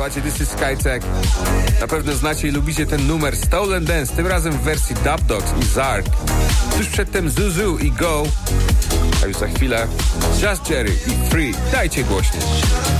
słuchacie This is Skytech. Na pewno znacie i lubicie ten numer Stolen Dance, tym razem w wersji Dub Dogs i Zark. Tuż przedtem Zuzu i Go, a już za chwilę Just Jerry i Free. Dajcie głośniej.